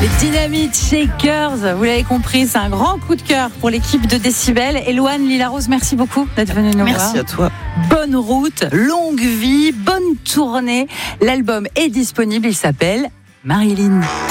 Les Dynamite Shakers, vous l'avez compris, c'est un grand coup de cœur pour l'équipe de Décibel. Éloane Lilarose, merci beaucoup d'être venue nous voir. Merci à toi. Bonne route, longue vie, bonne tournée. L'album est disponible, il s'appelle Marilyn.